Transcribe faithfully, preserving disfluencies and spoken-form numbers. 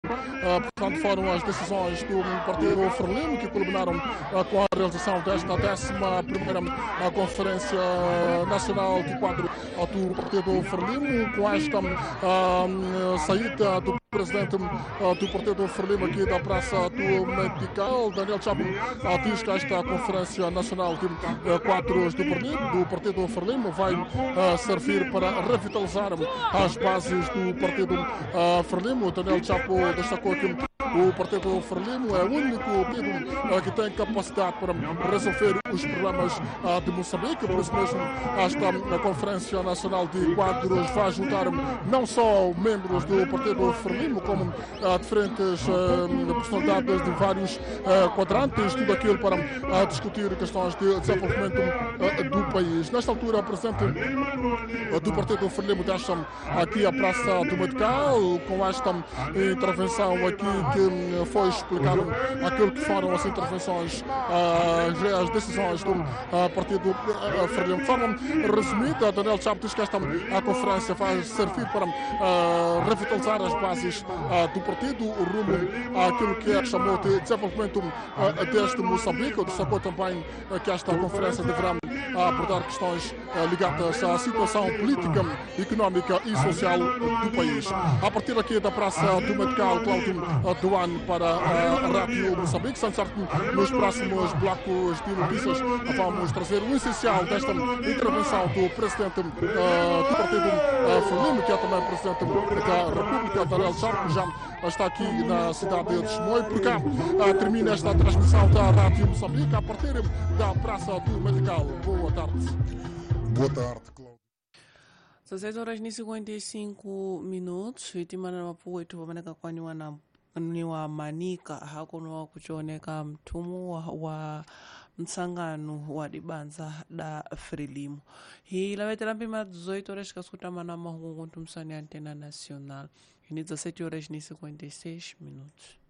Uh, portanto, foram as decisões do Partido Frelimo que culminaram uh, com a realização desta décima primeira uh, Conferência Nacional de Quadro uh, do Partido Frelimo, com esta uh, saída do presidente uh, do Partido Frelimo aqui da Praça do Medical, Daniel Chapo, uh, diz que esta Conferência Nacional de uh, Quadros do Partido, do Partido Frelimo vai uh, servir para revitalizar as bases do Partido uh, Frelimo. Daniel Chapo destacou que o Partido Frelimo é o único partido uh, que tem capacidade para resolver os problemas uh, de Moçambique. Por isso mesmo, esta uh, Conferência Nacional de Quadros vai juntar não só membros do Partido Frelimo, como uh, diferentes uh, personalidades de vários uh, quadrantes, tudo aquilo para uh, discutir questões de desenvolvimento uh, do país. Nesta altura, o presidente uh, do Partido Frelimo deixa aqui a Praça do Medical, com esta intervenção aqui que foi explicado aquilo que foram as intervenções, uh, as decisões do uh, Partido uh, Frelimo. De forma resumida, Daniel Chapo diz que esta a conferência vai servir para uh, revitalizar as bases uh, do partido, o rumo àquilo que é chamou de desenvolvimento uh, deste Moçambique. Destacou também uh, que esta conferência deverá uh, abordar questões uh, ligadas à situação política, económica e social do país. A partir aqui da Praça do Medical, Cláudio uh, Duane para a Rádio Moçambique. São certo nos próximos blocos de notícias vamos trazer o essencial desta intervenção do presidente uh, do Partido uh, Frelimo, que é também presidente da República, Daniel Chapo, que já está aqui na cidade de Chimoio. Por cá uh, termina esta transmissão da Rádio Moçambique a partir da Praça do Medical. Boa tarde. Boa tarde, Cláudio. dezesseis horas e cinquenta e cinco minutos. Vitimana mapuwetu wamaneka kwani wana ni wa manika hakuno kuchioneka mtumu wa, wa msangano wa dibanza da Frelimo. Hii lawetela mpima dezoito horas kaskutamana mahungu ntumsani Antena Nacional. Hii ni dezessete horas e cinquenta e seis minutos.